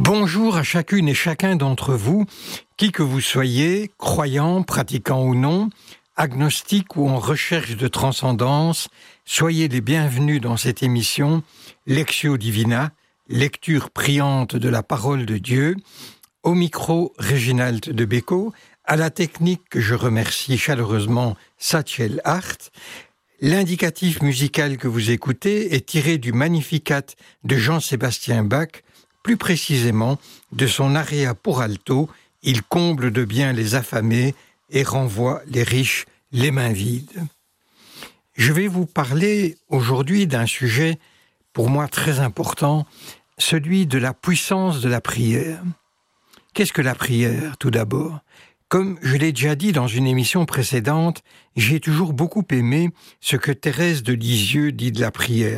Bonjour à chacune et chacun d'entre vous, qui que vous soyez, croyant, pratiquant ou non, agnostique ou en recherche de transcendance, soyez les bienvenus dans cette émission Lectio Divina, lecture priante de la parole de Dieu. Au micro, Réginald de Becco, à la technique que je remercie chaleureusement Satchel Hart. L'indicatif musical que vous écoutez est tiré du Magnificat de Jean-Sébastien Bach, plus précisément de son aria pour alto, il comble de bien les affamés et renvoie les riches les mains vides. Je vais vous parler aujourd'hui d'un sujet pour moi très important, celui de la puissance de la prière. Qu'est-ce que la prière, tout d'abord ? Comme je l'ai déjà dit dans une émission précédente, j'ai toujours beaucoup aimé ce que Thérèse de Lisieux dit de la prière.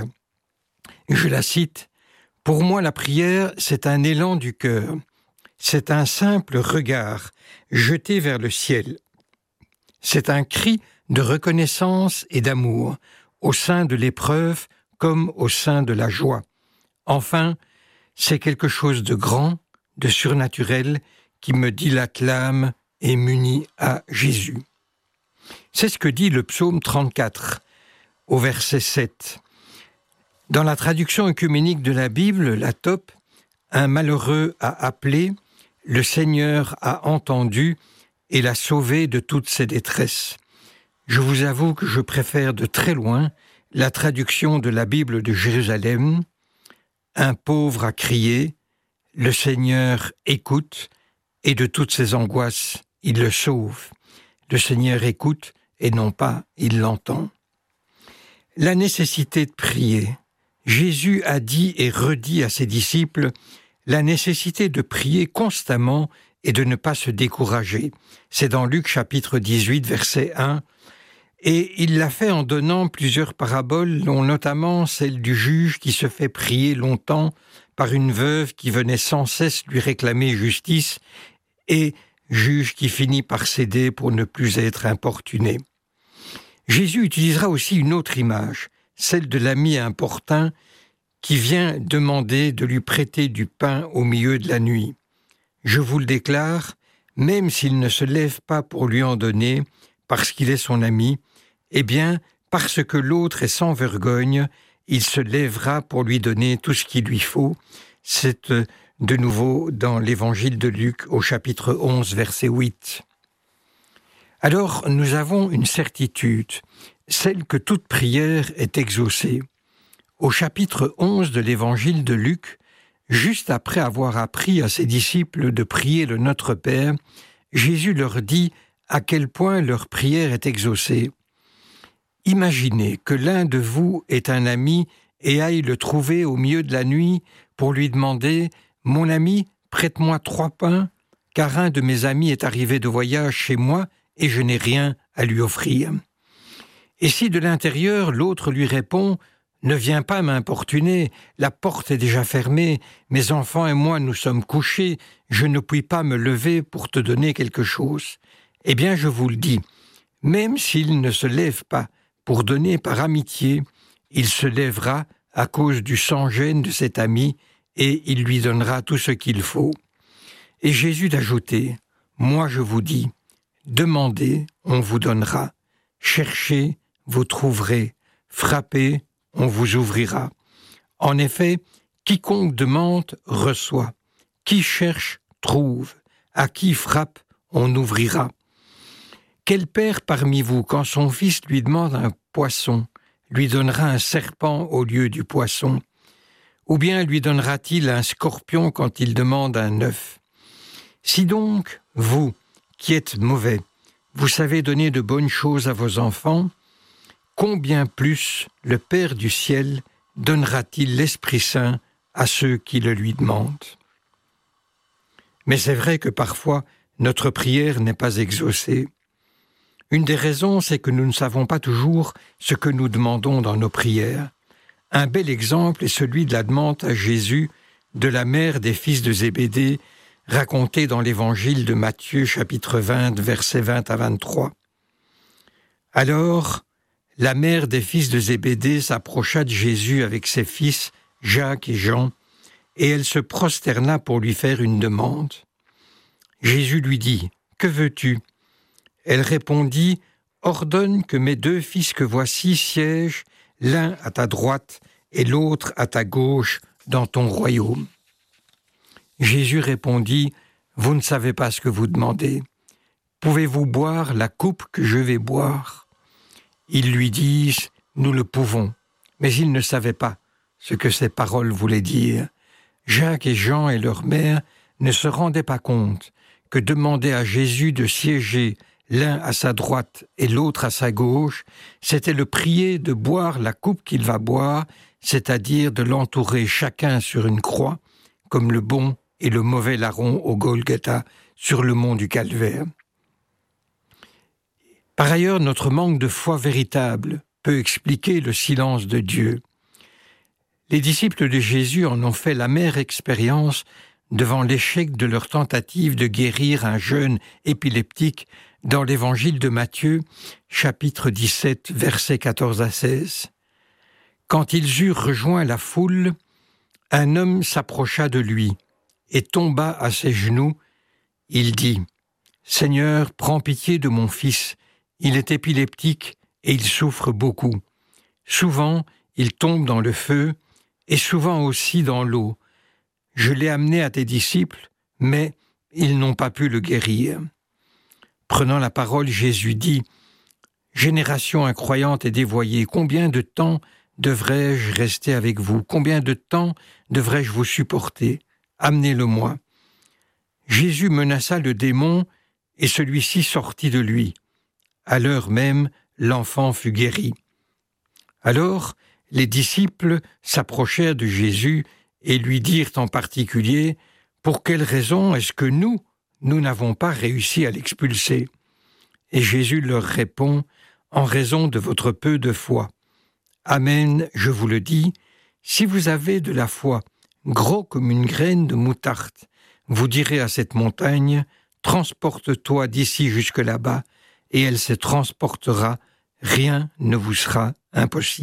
Je la cite. « Pour moi, la prière, c'est un élan du cœur. C'est un simple regard jeté vers le ciel. C'est un cri de reconnaissance et d'amour, au sein de l'épreuve comme au sein de la joie. Enfin, c'est quelque chose de grand, de surnaturel, qui me dilate l'âme et m'unit à Jésus. » C'est ce que dit le psaume 34, au verset 7. Dans la traduction œcuménique de la Bible, la TOP, un malheureux a appelé, le Seigneur a entendu et l'a sauvé de toutes ses détresses. Je vous avoue que je préfère de très loin la traduction de la Bible de Jérusalem. Un pauvre a crié, le Seigneur écoute, et de toutes ses angoisses, il le sauve. Le Seigneur écoute, et non pas il l'entend. La nécessité de prier. Jésus a dit et redit à ses disciples la nécessité de prier constamment et de ne pas se décourager. C'est dans Luc chapitre 18, verset 1. Et il l'a fait en donnant plusieurs paraboles, dont notamment celle du juge qui se fait prier longtemps par une veuve qui venait sans cesse lui réclamer justice et juge qui finit par céder pour ne plus être importuné. Jésus utilisera aussi une autre image, celle de l'ami importun qui vient demander de lui prêter du pain au milieu de la nuit. Je vous le déclare, même s'il ne se lève pas pour lui en donner, parce qu'il est son ami, eh bien, parce que l'autre est sans vergogne, il se lèvera pour lui donner tout ce qu'il lui faut. C'est de nouveau dans l'évangile de Luc au chapitre 11, verset 8. Alors, nous avons une certitude, celle que toute prière est exaucée. Au chapitre 11 de l'évangile de Luc, juste après avoir appris à ses disciples de prier le Notre Père, Jésus leur dit à quel point leur prière est exaucée. Imaginez que l'un de vous est un ami et aille le trouver au milieu de la nuit pour lui demander « Mon ami, prête-moi 3 pains, car un de mes amis est arrivé de voyage chez moi et je n'ai rien à lui offrir. » Et si de l'intérieur, l'autre lui répond « Ne viens pas m'importuner, la porte est déjà fermée, mes enfants et moi nous sommes couchés, je ne puis pas me lever pour te donner quelque chose. » Eh bien, je vous le dis, même s'il ne se lève pas pour donner par amitié, il se lèvera à cause du sans-gêne de cet ami et il lui donnera tout ce qu'il faut. Et Jésus d'ajouter, « Moi je vous dis, demandez, on vous donnera. Cherchez, vous trouverez. Frappez, on vous ouvrira. En effet, quiconque demande, reçoit. Qui cherche, trouve. À qui frappe, on ouvrira. Quel père parmi vous, quand son fils lui demande un poisson, lui donnera un serpent au lieu du poisson? Ou bien lui donnera-t-il un scorpion quand il demande un œuf? Si donc, vous, qui êtes mauvais, vous savez donner de bonnes choses à vos enfants, combien plus le Père du ciel donnera-t-il l'Esprit Saint à ceux qui le lui demandent? Mais c'est vrai que parfois, notre prière n'est pas exaucée. Une des raisons, c'est que nous ne savons pas toujours ce que nous demandons dans nos prières. Un bel exemple est celui de la demande à Jésus de la mère des fils de Zébédée, racontée dans l'évangile de Matthieu, chapitre 20, versets 20 à 23. Alors, la mère des fils de Zébédée s'approcha de Jésus avec ses fils, Jacques et Jean, et elle se prosterna pour lui faire une demande. Jésus lui dit, « Que veux-tu » Elle répondit, « Ordonne que mes 2 fils que voici siègent, l'un à ta droite et l'autre à ta gauche, dans ton royaume. » Jésus répondit, « Vous ne savez pas ce que vous demandez. Pouvez-vous boire la coupe que je vais boire ?» Ils lui disent, « Nous le pouvons. » Mais ils ne savaient pas ce que ces paroles voulaient dire. Jacques et Jean et leur mère ne se rendaient pas compte que demander à Jésus de siéger l'un à sa droite et l'autre à sa gauche, c'était le prier de boire la coupe qu'il va boire, c'est-à-dire de l'entourer chacun sur une croix, comme le bon et le mauvais larron au Golgotha sur le mont du Calvaire. Par ailleurs, notre manque de foi véritable peut expliquer le silence de Dieu. Les disciples de Jésus en ont fait l'amère expérience devant l'échec de leur tentative de guérir un jeune épileptique dans l'évangile de Matthieu, chapitre 17, versets 14 à 16. Quand ils eurent rejoint la foule, un homme s'approcha de lui et tomba à ses genoux. Il dit, « Seigneur, prends pitié de mon fils, il est épileptique et il souffre beaucoup. Souvent, il tombe dans le feu et souvent aussi dans l'eau. Je l'ai amené à tes disciples, mais ils n'ont pas pu le guérir. » Prenant la parole, Jésus dit, « Génération incroyante et dévoyée, combien de temps devrais-je rester avec vous? Combien de temps devrais-je vous supporter? Amenez-le-moi. » Jésus menaça le démon et celui-ci sortit de lui. À l'heure même, l'enfant fut guéri. Alors, les disciples s'approchèrent de Jésus et lui dirent en particulier, « Pour quelle raison est-ce que nous n'avons pas réussi à l'expulser ?» Et Jésus leur répond, « En raison de votre peu de foi. Amen, je vous le dis, si vous avez de la foi, gros comme une graine de moutarde, vous direz à cette montagne, « Transporte-toi d'ici jusque là-bas », et elle se transportera, rien ne vous sera impossible. »